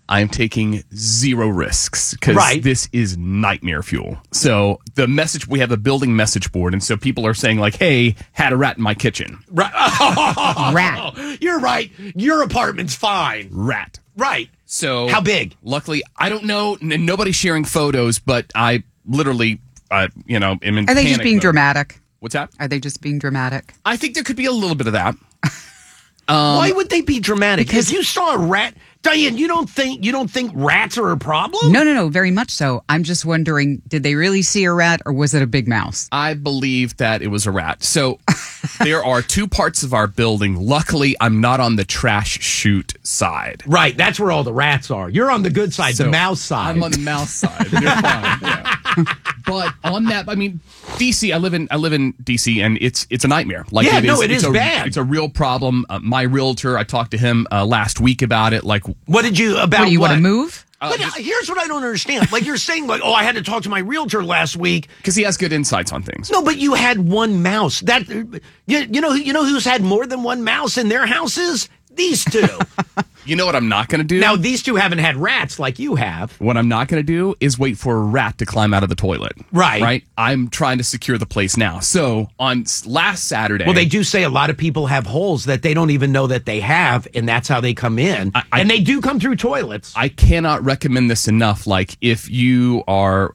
I am taking zero risks because this is nightmare fuel. So the message, we have a building message board, and so people are saying like, hey, had a rat in my kitchen. Rat. You're right. Your apartment's fine. Rat. Right. So how big? Luckily, I don't know. Nobody's sharing photos, but I literally, am in Are they just being dramatic? What's that? Are they just being dramatic? I think there could be a little bit of that. Why would they be dramatic? Because you saw a rat, Diane. You don't think rats are a problem? No, very much so. I'm just wondering, did they really see a rat, or was it a big mouse? I believe that it was a rat. So there are two parts of our building. Luckily, I'm not on the trash chute side. Right, that's where all the rats are. You're on the good side, the mouse side. I'm on the mouse side. You're fine. Yeah. But on that, I mean, DC. I live in DC, and it's a nightmare. Like, it is bad. It's a real problem. My realtor, I talked to him last week about it. Like, what did you about? What, do you want to move? But here's what I don't understand. Like, you're saying, like, I had to talk to my realtor last week because he has good insights on things. No, but you had one mouse. That you know who's had more than one mouse in their houses? These two. You know what I'm not going to do? Now, these two haven't had rats like you have. What I'm not going to do is wait for a rat to climb out of the toilet. Right. I'm trying to secure the place now. So on last Saturday... Well, they do say a lot of people have holes that they don't even know that they have, and that's how they come in. And they do come through toilets. I cannot recommend this enough. Like, if you are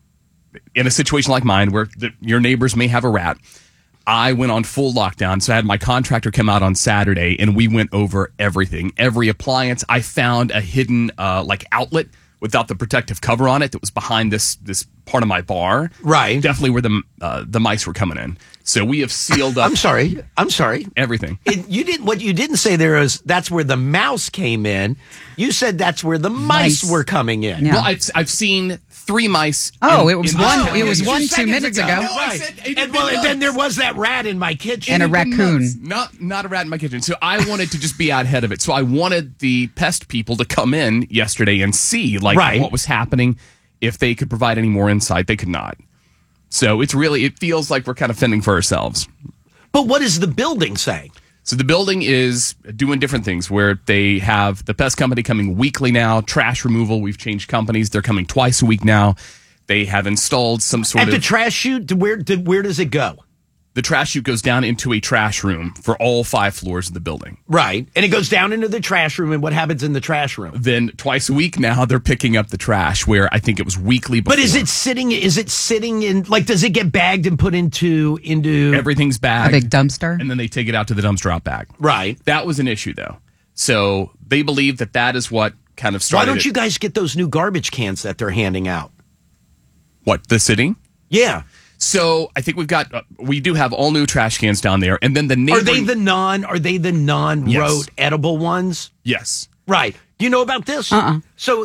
in a situation like mine where your neighbors may have a rat... I went on full lockdown, so I had my contractor come out on Saturday, and we went over everything, every appliance. I found a hidden outlet without the protective cover on it that was behind this part of my bar. Right, definitely where the mice were coming in. So we have sealed up. I'm sorry. Everything. What you didn't say there is that's where the mouse came in. You said that's where the mice were coming in. Yeah. Well, I've seen 3 mice. It was one. It was 2 minutes ago. No, right. And then there was that rat in my kitchen and a raccoon. Not a rat in my kitchen. So I wanted to just be out ahead of it. So I wanted the pest people to come in yesterday and see what was happening. If they could provide any more insight, they could not. So it feels like we're kind of fending for ourselves. But what is the building saying? So the building is doing different things where they have the pest company coming weekly now, trash removal. We've changed companies. They're coming twice a week now. They have installed some sort of... At the trash chute, where does it go? The trash chute goes down into a trash room for all 5 floors of the building. Right. And it goes down into the trash room, and what happens in the trash room? Then twice a week now, they're picking up the trash, where I think it was weekly before. But is it sitting in, like, does it get bagged and put into... Everything's bagged. A big dumpster? And then they take it out to the dumpster out back. Right. That was an issue, though. So they believe that is what kind of started Why don't you guys get those new garbage cans that they're handing out? What, the city? Yeah. So I think we do have all new trash cans down there, and then the neighboring... Are they the non-rote edible ones? Yes. Right. Do you know about this? So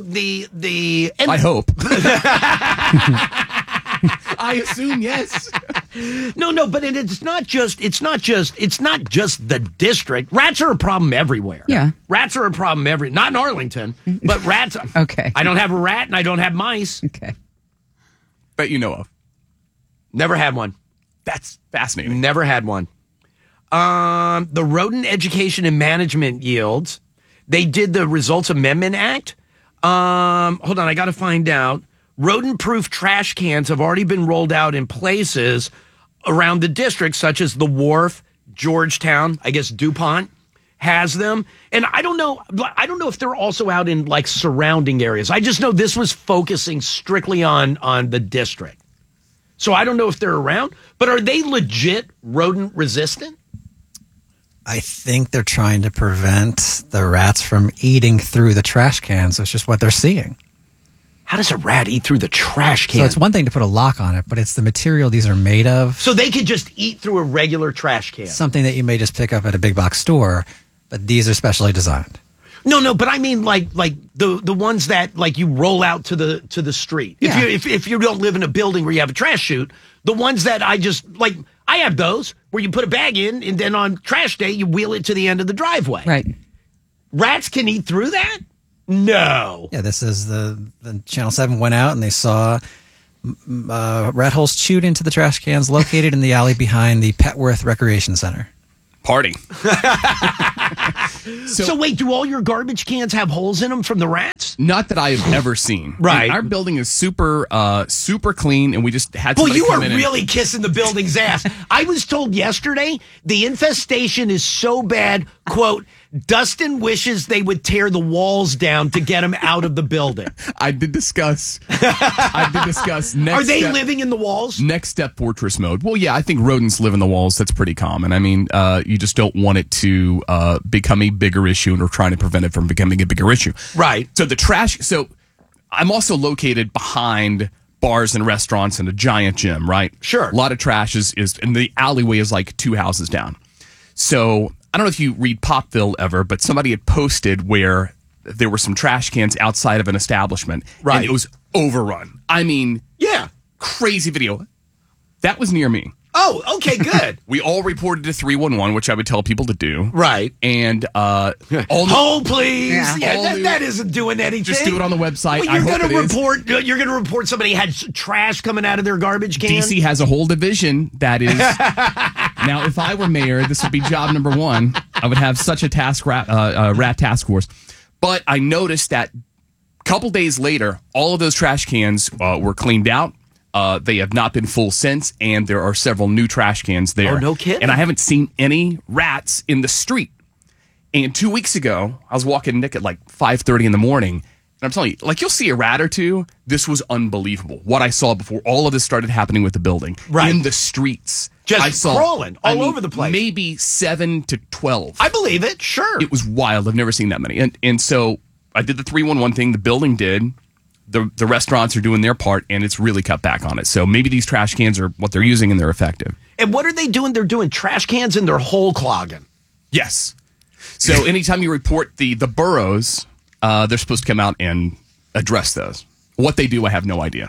I hope. I assume yes. No, but it's not just the district. Rats are a problem everywhere. Yeah. Rats are a problem not in Arlington, but rats. Okay. I don't have a rat and I don't have mice. Okay. That you know of. Never had one. That's fascinating. Never had one. The Rodent Education and Management yields. They did the Results Amendment Act. Hold on, I got to find out. Rodent-proof trash cans have already been rolled out in places around the district, such as the Wharf, Georgetown. I guess DuPont has them. And I don't know if they're also out in like surrounding areas. I just know this was focusing strictly on the district. So I don't know if they're around, but are they legit rodent resistant? I think they're trying to prevent the rats from eating through the trash cans. It's just what they're seeing. How does a rat eat through the trash can? So it's one thing to put a lock on it, but it's the material these are made of. So they could just eat through a regular trash can. Something that you may just pick up at a big box store, but these are specially designed. No, but I mean like the ones that like you roll out to the street. Yeah. If you don't live in a building where you have a trash chute, the ones that I have those where you put a bag in and then on trash day you wheel it to the end of the driveway. Right. Rats can eat through that? No. Yeah, this is the Channel 7 went out and they saw rat holes chewed into the trash cans located in the alley behind the Petworth Recreation Center. Party. So wait, do all your garbage cans have holes in them from the rats? Not that I have ever seen. Right. And our building is super clean, and we just had Well, somebody you are come in and- really kissing the building's ass. I was told yesterday the infestation is so bad, quote, Dustin wishes they would tear the walls down to get him out of the building. I did discuss next Are they step, living in the walls? next step fortress mode. Well, yeah, I think rodents live in the walls. That's pretty common. I mean, you just don't want it to become a bigger issue, and we're trying to prevent it from becoming a bigger issue. Right. So the trash. So I'm also located behind bars and restaurants and a giant gym. Right. Sure. A lot of trash is and the alleyway is like 2 houses down. So I don't know if you read Popville ever, but somebody had posted where there were some trash cans outside of an establishment, Right. and it was overrun. I mean, Yeah. crazy video. That was near me. Oh, okay, good. We all reported to 311, which I would tell people to do. Right. And all Hold, please. Yeah. Yeah, that isn't doing anything. Just do it on the website. Well, I you're hope going to it is. report. You're going to report somebody had trash coming out of their garbage can. DC has a whole division that is. Now, if I were mayor, this would be job number one. I would have such a rat task force. But I noticed that a couple days later, all of those trash cans were cleaned out. They have not been full since, and there are several new trash cans there. Oh, no kidding. And I haven't seen any rats in the street. And 2 weeks ago, I was walking Nick at like 5:30 in the morning, and I'm telling you, like, you'll see a rat or two. This was unbelievable. What I saw before all of this started happening with the building. Right. In the streets. Just I saw, crawling all over the place. Maybe 7 to 12. I believe it. Sure. It was wild. I've never seen that many. And so I did the 311 thing. The building did. The restaurants are doing their part, and it's really cut back on it. So maybe these trash cans are what they're using, and they're effective. And what are they doing? They're doing trash cans in their hole clogging. Yes. So anytime you report the boroughs, they're supposed to come out and address those. What they do, I have no idea.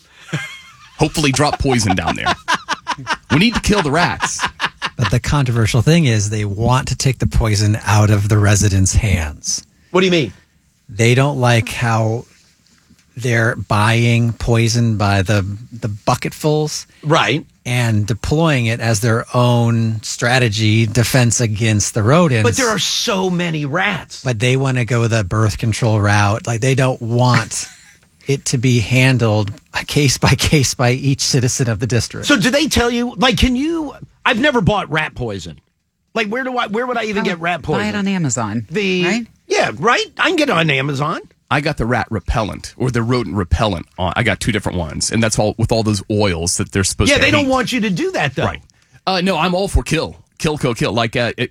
Hopefully drop poison down there. We need to kill the rats. But the controversial thing is they want to take the poison out of the residents' hands. What do you mean? They don't like how they're buying poison by the bucketfuls Right. and deploying it as their own strategy defense against the rodents. But there are so many rats. But they want to go the birth control route. Like, they don't want it to be handled case by case by each citizen of the district. So do they tell you, like, can you, I've never bought rat poison. Like, where would I even get rat poison? Buy it on Amazon. Right? Yeah, right? I can get it on Amazon. I got the rat repellent or the rodent repellent. I got 2 different ones, and that's all with all those oils that they're supposed to. Yeah, they don't hate. want you to do that, though. Right. No, I'm all for kill. Like the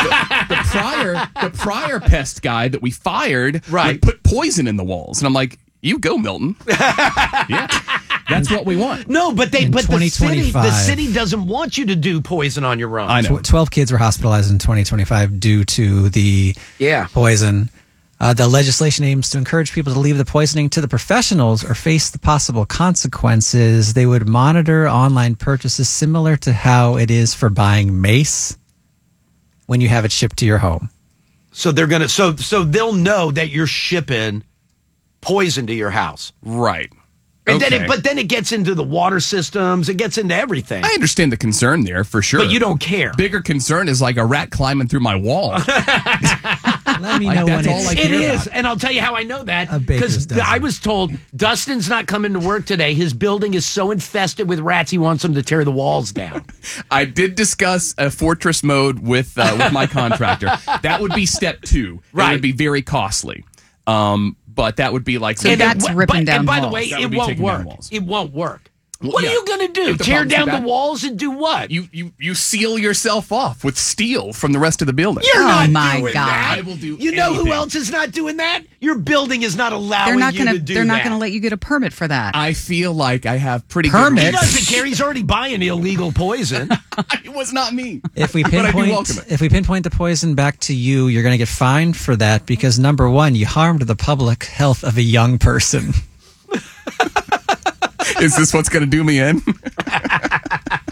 prior pest guy that we fired Right. would put poison in the walls, and I'm like, you go, Milton. Yeah, that's what we want. No, but the 2025 city doesn't want you to do poison on your own. I know. 12 kids were hospitalized in 2025 due to the poison. The legislation aims to encourage people to leave the poisoning to the professionals or face the possible consequences. They would monitor online purchases similar to how it is for buying mace when you have it shipped to your home. So they're gonna so they'll know that you're shipping poison to your house. Right. And Okay. then it gets into the water systems, it gets into everything. I understand the concern there for sure. But you don't care. Bigger concern is like a rat climbing through my wall. Let me Like, know that's when all it's... I It care is, about. and I'll tell you how I know that. A baker's Because dozen. I was told Dustin's not coming to work today. His building is so infested with rats, he wants them to tear the walls down. I did discuss a fortress mode with my contractor. That would be step 2. Right. It would be very costly. But that would be like So that's ripping down And by the walls. way, That it would be won't taking down work. walls. It won't work. Well, What yeah. are you going to do? If the Tear problem's too down the bad. walls and do what? You seal yourself off with steel from the rest of the building. You're Oh, not my doing God. that. I will do You know who anything. else is not doing that? Your building is not allowing They're not you going to to. do They're not that. going to let you get a permit for that. I feel like I have pretty Permit? He good doesn't care. He's already buying illegal poison. It was not me. If we But I do welcome pinpoint the poison back to you, you're going to get fined for that because, number one, you harmed the public health of a young person. Is this what's going to do me in?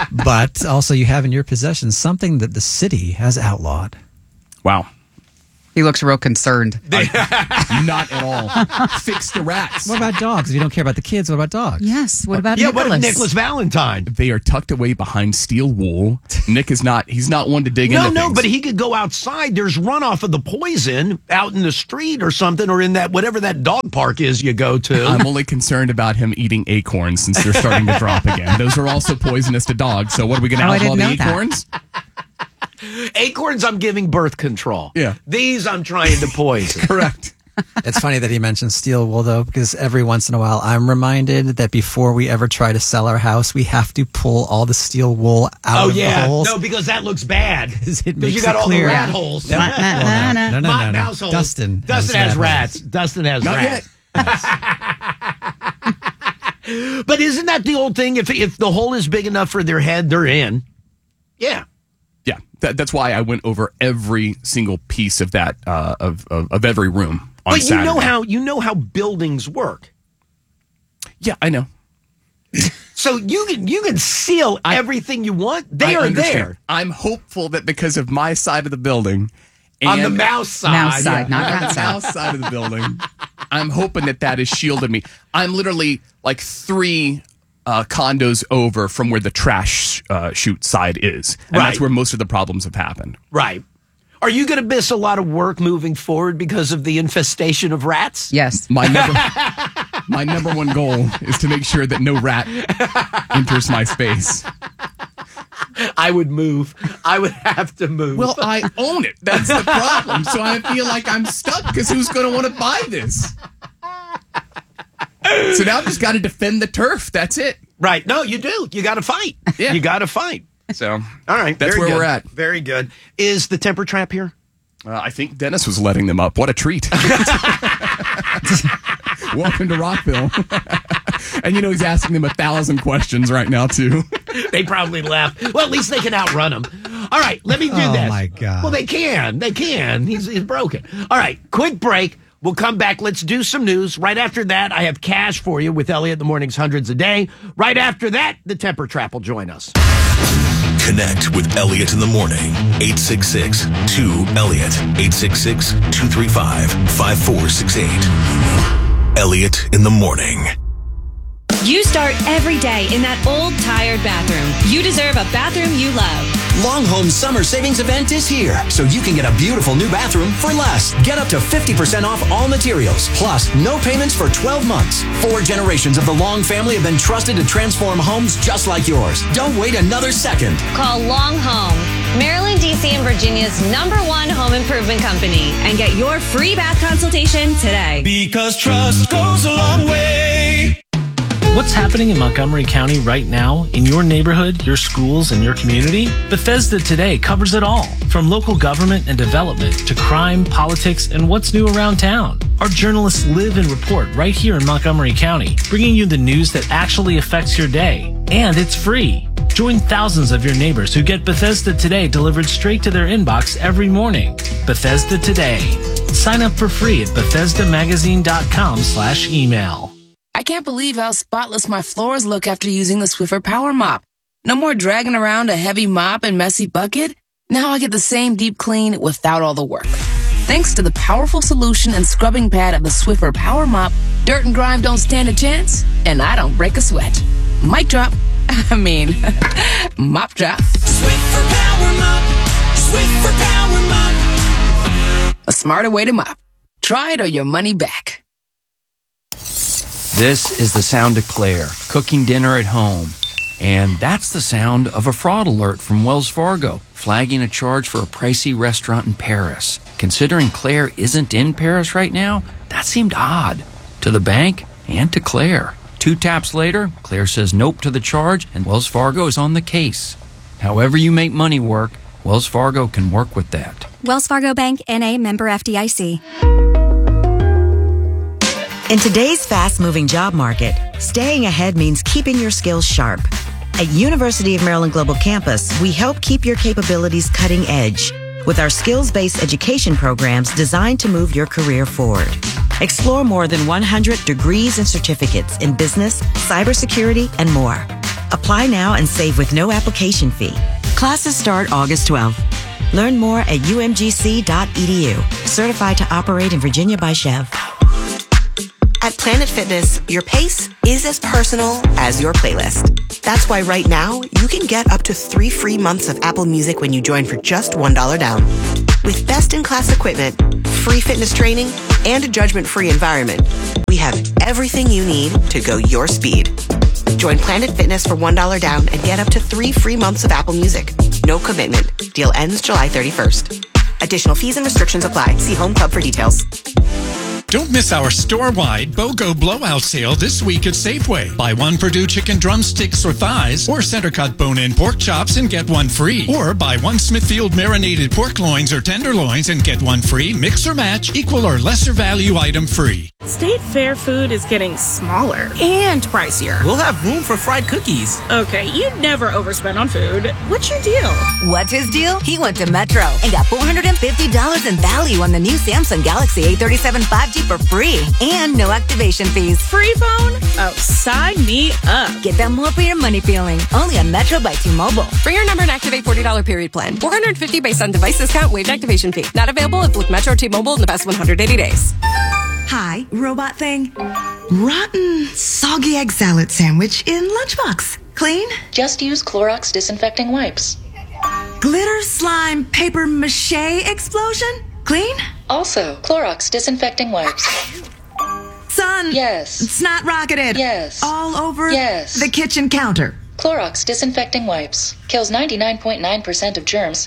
But also you have in your possession something that the city has outlawed. Wow. He looks real concerned. Not at all. Fix the rats. What about dogs? If you don't care about the kids, what about dogs? Yes. What about What Nicholas? if Nicholas Valentine? They are tucked away behind steel wool. Nick is not. He's not one to dig into things. No, but he could go outside. There's runoff of the poison out in the street or something, or in that whatever that dog park is you go to. I'm only concerned about him eating acorns since they're starting to drop again. Those are also poisonous to dogs. So what are we going to I outlaw didn't the know that. acorns? Acorns, I'm giving birth control. Yeah. These I'm trying to poison. Correct. It's funny that he mentioned steel wool, though, because every once in a while I'm reminded that before we ever try to sell our house, we have to pull all the steel wool out of the holes. No, because that looks bad. It Because makes you got it all clear. the rat holes. No, My mouse holes. Dustin has rats. Dustin has Not rats. yet. But isn't that the old thing? If the hole is big enough for their head, they're in. Yeah. Yeah, that's why I went over every single piece of that of every room on But Saturday. you know how buildings work. Yeah, I know. So you can seal everything you want. They I are understand. there. I'm hopeful that because of my side of the building, On the and- mouse side. Mouse side, not on rat the side. south side of the building, I'm hoping that has shielded me. I'm literally like 3 condos over from where the trash chute side is, and Right. that's where most of the problems have happened. Right. Are you going to miss a lot of work moving forward because of the infestation of rats? Yes. My number one goal is to make sure that no rat enters my space. I would move. I would have to move. Well, I own it. That's the problem. So I feel like I'm stuck because who's going to want to buy this? So now I've just got to defend the turf. That's it. right. No, you do. You got to fight. Yeah. You got to fight. So, All right. That's very where good. we're at. Very good. Is the temper trap here? I think Dennis was letting them up. What a treat. Welcome to Rockville. And he's asking them 1,000 questions right now, too. They probably left. Well, at least they can outrun him. All right, let me do Oh, this. my God. Well, they can. They can. He's broken. All right, quick break. We'll come back. Let's do some news. Right after that, I have cash for you with Elliot in the Morning's Hundreds a Day. Right after that, the Temper Trap will join us. Connect with Elliot in the morning. 866-2-ELLIOT. 866-235-5468. Elliot in the morning. You start every day in that old, tired bathroom. You deserve a bathroom you love. Longhome's summer savings event is here, so you can get a beautiful new bathroom for less. Get up to 50% off all materials, plus no payments for 12 months. 4 generations of the Long family have been trusted to transform homes just like yours. Don't wait another second. Call Long Home, Maryland, D.C., and Virginia's #1 home improvement company, and get your free bath consultation today. Because trust goes a long way. What's happening in Montgomery County right now, in your neighborhood, your schools, and your community? Bethesda Today covers it all, from local government and development to crime, politics, and what's new around town. Our journalists live and report right here in Montgomery County, bringing you the news that actually affects your day. And it's free. Join thousands of your neighbors who get Bethesda Today delivered straight to their inbox every morning. Bethesda Today. Sign up for free at BethesdaMagazine.com/email. I can't believe how spotless my floors look after using the Swiffer Power Mop. No more dragging around a heavy mop and messy bucket. Now I get the same deep clean without all the work. Thanks to the powerful solution and scrubbing pad of the Swiffer Power Mop, dirt and grime don't stand a chance, and I don't break a sweat. Mic drop. Mop drop. Swiffer Power Mop. Swiffer Power Mop. A smarter way to mop. Try it or your money back. This is the sound of Claire, cooking dinner at home. And that's the sound of a fraud alert from Wells Fargo, flagging a charge for a pricey restaurant in Paris. Considering Claire isn't in Paris right now, that seemed odd. To the bank and to Claire. 2 taps later, Claire says nope to the charge, and Wells Fargo is on the case. However you make money work, Wells Fargo can work with that. Wells Fargo Bank, N.A., member FDIC. In today's fast-moving job market, staying ahead means keeping your skills sharp. At University of Maryland Global Campus, we help keep your capabilities cutting edge with our skills-based education programs designed to move your career forward. Explore more than 100 degrees and certificates in business, cybersecurity, and more. Apply now and save with no application fee. Classes start August 12th. Learn more at umgc.edu. Certified to operate in Virginia by Chev. At Planet Fitness, your pace is as personal as your playlist. That's why right now, you can get up to 3 free months of Apple Music when you join for just $1 down. With best-in-class equipment, free fitness training, and a judgment-free environment, we have everything you need to go your speed. Join Planet Fitness for $1 down and get up to 3 free months of Apple Music. No commitment. Deal ends July 31st. Additional fees and restrictions apply. See Home Club for details. Don't miss our store-wide BOGO blowout sale this week at Safeway. Buy 1 Purdue chicken drumsticks or thighs, or center-cut bone-in pork chops and get 1 free. Or buy 1 Smithfield marinated pork loins or tenderloins and get 1 free. Mix or match, equal or lesser value item free. State Fair food is getting smaller and pricier. We'll have room for fried cookies. Okay, you never overspend on food. What's your deal? What's his deal? He went to Metro and got $450 in value on the new Samsung Galaxy A37 5G for free and no activation fees. Free phone? Oh, sign me up. Get that more for your money feeling. Only on Metro by T-Mobile. Bring your number and activate $40 period plan. $450 based on device discount, waived activation fee. Not available if with Metro T-Mobile in the past 180 days. Hi, robot thing. Rotten, soggy egg salad sandwich in lunchbox. Clean? Just use Clorox disinfecting wipes. Glitter slime paper mache explosion? Clean? Also, Clorox disinfecting wipes. Son. Yes. Snot rocketed. Yes. All over yes. the kitchen counter. Clorox disinfecting wipes. Kills 99.9% of germs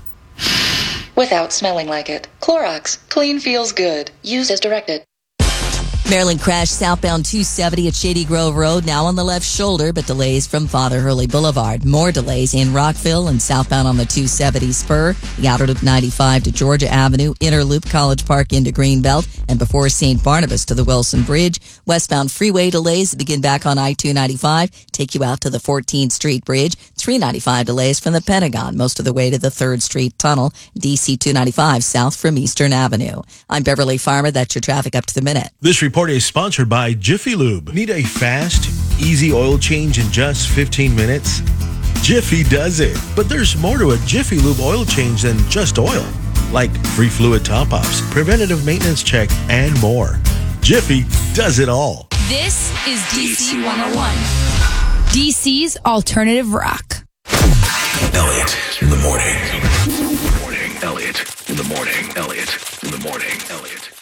without smelling like it. Clorox. Clean feels good. Use as directed. Maryland crashed southbound 270 at Shady Grove Road, now on the left shoulder, but delays from Father Hurley Boulevard. More delays in Rockville and southbound on the 270 spur, the outer loop 95 to Georgia Avenue, inner loop College Park into Greenbelt, and before St. Barnabas to the Wilson Bridge. Westbound freeway delays begin back on I-295, take you out to the 14th Street Bridge. 395 delays from the Pentagon, most of the way to the 3rd Street Tunnel. DC 295 south from Eastern Avenue. I'm Beverly Farmer. That's your traffic up to the minute. This report is sponsored by Jiffy Lube. Need a fast, easy oil change in just 15 minutes? Jiffy does it. But there's more to a Jiffy Lube oil change than just oil, like free fluid top-ups, preventative maintenance check, and more. Jiffy does it all. This is DC 101. DC's alternative rock. Elliot in the morning. Elliot in the morning. Elliot in the morning. Elliot.